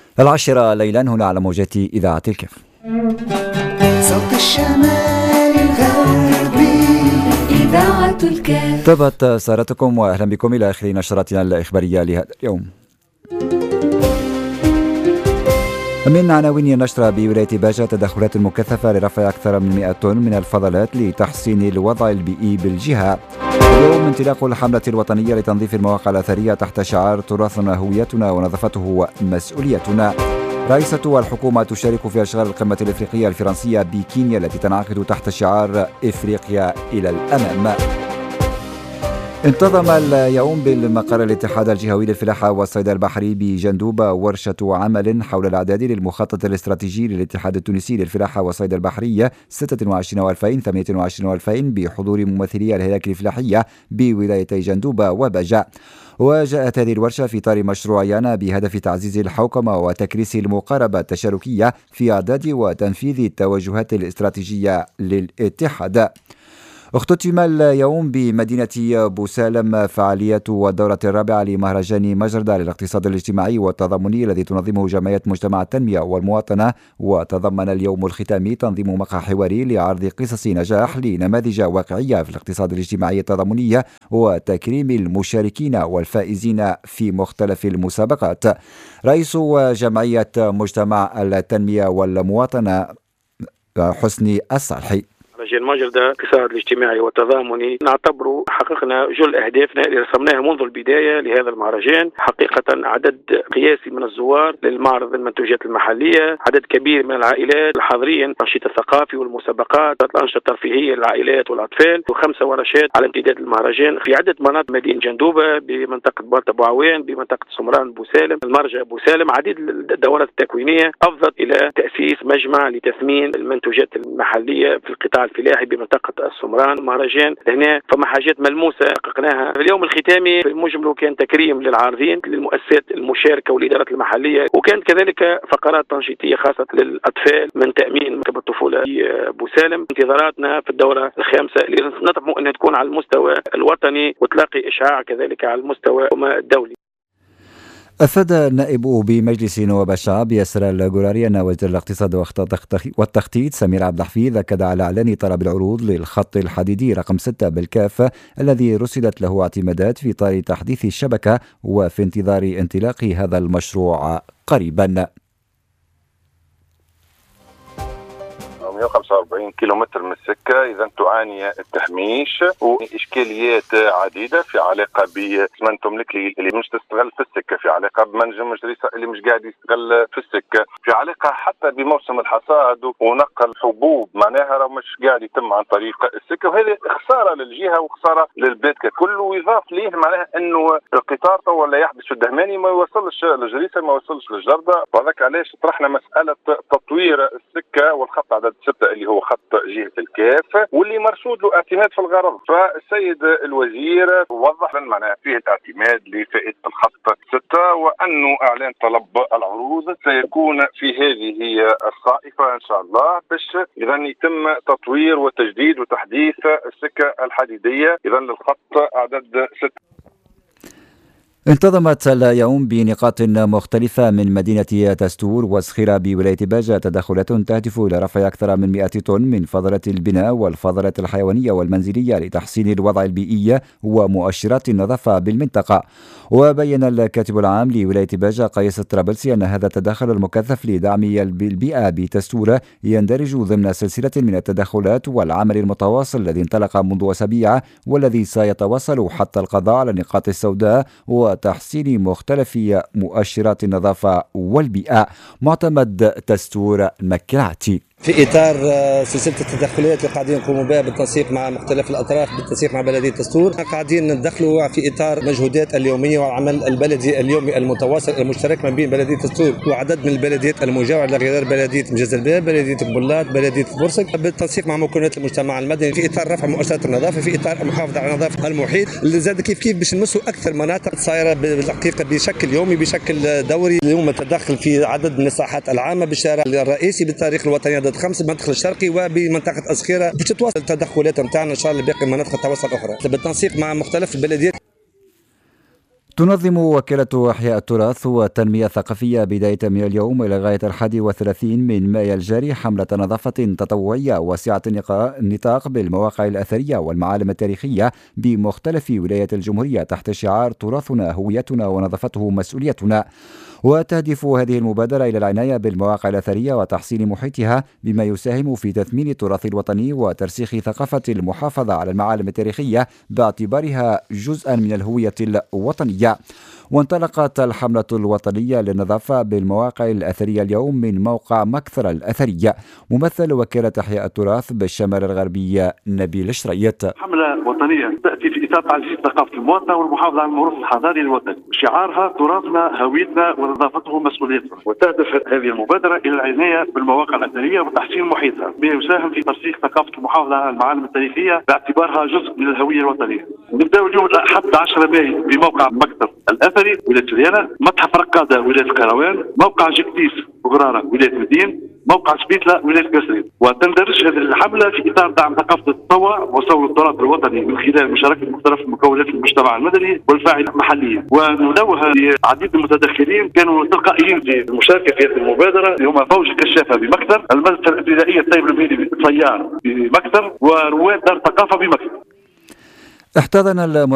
العاشرة ليلا هنا على موجات إذاعة الكف. صوت الشمال الغربي إذاعة الكف. طابت سهرتكم وأهلا بكم إلى آخر نشراتنا الإخبارية لهذا اليوم. من عناوين النشرة: بولاية باجة تدخلات مكثفة لرفع أكثر من 100 طن من الفضلات لتحسين الوضع البيئي بالجهة. اليوم انطلاق الحملة الوطنية لتنظيف المواقع الأثرية تحت شعار تراثنا هويتنا ونظافته مسؤوليتنا. رئيسة الحكومة تشارك في أشغال القمة الإفريقية الفرنسية بكينيا التي تنعقد تحت شعار إفريقيا إلى الأمام. انتظم اليوم بالمقر الاتحاد الجهوي للفلاحة والصيد البحري بجندوبة ورشة عمل حول الإعداد للمخطط الاستراتيجي للاتحاد التونسي للفلاحة والصيد البحرية 26 و2000 28 و2000 بحضور ممثلي الهياكل الفلاحية بولايتي جندوبة وباجة. وجاءت هذه الورشة في إطار مشروع يانا بهدف تعزيز الحوكمة وتكريس المقاربة التشاركية في إعداد وتنفيذ التوجهات الاستراتيجية للاتحاد. اختتم اليوم بمدينة بوسالم فعالية والدورة الرابعة لمهرجان مجردة للاقتصاد الاجتماعي والتضامني الذي تنظمه جمعية مجتمع التنمية والمواطنة. وتضمن اليوم الختامي تنظيم مقهى حواري لعرض قصص نجاح لنماذج واقعية في الاقتصاد الاجتماعي التضامني وتكريم المشاركين والفائزين في مختلف المسابقات. رئيس جمعية مجتمع التنمية والمواطنة حسني الصالحي: مهرجان مجردة الاقتصاد الاجتماعي والتضامني نعتبر حققنا جل أهدافنا اللي رسمناها منذ البداية لهذا المهرجان. حقيقة عدد قياسي من الزوار للمعرض المنتوجات المحلية، عدد كبير من العائلات الحاضرين، النشاط الثقافي والمسابقات، الأنشطة الترفيهية للعائلات والأطفال، و5 ورشات على امتداد المهرجان في عدة مناطق مدينة جندوبة، بمنطقة بارتا بوعوان، بمنطقة سمران بوسالم، المرجع بوسالم. عديد الدورات التكوينية أفضت إلى تأسيس مجمع لتثمين المنتوجات المحلية في القطاع الفلاحي بمنطقة السمران. مهرجان هنا فما حاجات ملموسة حققناها. اليوم الختامي في مجمله كان تكريم للعارضين، للمؤسسات المشاركة والإدارات المحلية، وكانت كذلك فقرات تنشيطية خاصة للأطفال من تأمين مكتب الطفولة في بوسالم. انتظاراتنا في الدورة الخامسة اللي نطمح أن تكون على المستوى الوطني وتلاقي إشعاع كذلك على المستوى الدولي. أفاد النائب بمجلس نواب الشعب ياسر الجراري أن وزير الاقتصاد والتخطيط سمير عبد الحفيظ أكد على إعلان طلب العروض للخط الحديدي رقم 6 بالكاف الذي رصدت له اعتمادات في إطار تحديث الشبكة وفي انتظار انطلاق هذا المشروع قريبا. 145 كيلومتر من السكة إذا تعاني التهميش وإشكاليات عديدة في علاقة بمن تملك اللي مش تستغل في السكة، في علاقة بمنجم مجري اللي مش قاعد يستغل في السكة، في علاقة حتى بموسم الحصاد ونقل حبوب معناها مش قاعد يتم عن طريق السكة، وهذه خسارة للجهة وخسارة للبلاد ككل. ويضاف ليه معناها أنه القطار تو ولا يحبس في الدهماني ما يوصلش لجريسة ما يوصلش للجردة، وهذاك علاش طرحنا مسألة تطوير السكة والخط عدد 6 اللي هو خط جهة الكاف واللي مرصود له اعتماد في الغرض. فالسيد الوزير وضح لنا معناها فيه الاعتماد لفائدة الخط 6 وأنه إعلان طلب العروض سيكون في هذه الصائفة إن شاء الله باش إذا يتم تطوير وتجديد وتحديث السكة الحديدية إذا للخط عدد 6. انتظمت اليوم بنقاط مختلفة من مدينة تستور وسخيرة بولاية باجة تدخلات تهدف إلى رفع أكثر من 100 طن من فضلة البناء والفضلة الحيوانية والمنزلية لتحسين الوضع البيئي ومؤشرات النظافة بالمنطقة. وبين الكاتب العام لولاية باجة قيس الطرابلسي أن هذا التدخل المكثف لدعم البيئة بتستور يندرج ضمن سلسلة من التدخلات والعمل المتواصل الذي انطلق منذ أسابيع والذي سيتواصل حتى القضاء على النقاط السوداء وتحسين مختلف مؤشرات النظافة والبيئة. معتمد تستور مكلاتي: في إطار سلسلة التدخلات اللي قاعدين نقوموا بها بالتنسيق مع مختلف الأطراف بالتنسيق مع بلدية تستور، قاعدين ندخلوا في إطار مجهودات اليومية والعمل البلدي اليومي المتواصل المشترك ما بين بلدية تستور وعدد من البلديات المجاورة لغير بلدية مجزلباب، بلدية قبلات، بلدية بورسك، بالتنسيق مع مكونات المجتمع المدني في إطار رفع مؤشرات النظافة، في إطار المحافظة على نظافة المحيط، اللي زاد كيف باش نمسوا أكثر مناطق صايرة بالحقيقة بشكل يومي بشكل دوري. اليوم التدخل في عدد من الساحات العامة بالشارع الرئيسي بالتاريخ الوطني 5 بالمنطقه الشرقي وبمنطقه اسخيره باش تتواصل التدخلات نتاعنا ان شاء الله باقي المناطق التواصل الاخرى بالتنسيق مع مختلف البلديات. تنظم وكالة إحياء التراث والتنمية الثقافية بداية من اليوم إلى غاية 31 من مايو الجاري حملة نظافة تطوعية واسعة النطاق بالمواقع الأثرية والمعالم التاريخية بمختلف ولايات الجمهورية تحت شعار تراثنا هويتنا ونظافته مسؤوليتنا. وتهدف هذه المبادرة إلى العناية بالمواقع الأثرية وتحسين محيطها بما يساهم في تثمين التراث الوطني وترسيخ ثقافة المحافظة على المعالم التاريخية باعتبارها جزءا من الهوية الوطنية. وانطلقت الحملة الوطنية للنظافة بالمواقع الأثرية اليوم من موقع مكثرة الأثرية. ممثل وكالة إحياء التراث بالشمال الغربي نبيل شريط. حملة وطنية تأتي في إطار تعزيز ثقافة المواطن والمحافظة على الموروث الحضاري الوطني، شعارها تراثنا هويتنا ونظافته مسؤوليتنا. وتهدف هذه المبادرة إلى العناية بالمواقع الأثرية وتحسين محيطها بما يساهم في ترسيخ ثقافة المحافظة على المعالم التاريخية باعتبارها جزء من الهوية الوطنية. نبدأ اليوم الأحد 10 مايو بموقع مكثر الأثري ولاية اليانة، متحف رقادة ولاية القروان، موقع جكتيس وغرارة ولاية مدين، موقع سبيتلا ولاية قصرين. وتندرج هذه الحملة في إطار دعم ثقافة التطوع وصون التراث الوطني من خلال مشاركة مختلف مكونات المجتمع المدني والفاعلين المحليين. وننوه لعديد المتدخلين كانوا تلقائيين في المشاركة في هذه المبادرة، اللي هم فوج الكشافة بمكثر، المدرسة الابتدائية الطيب المهيري بالطيار بمكثر، ورواد دار الثقافة بمكثر. احتضن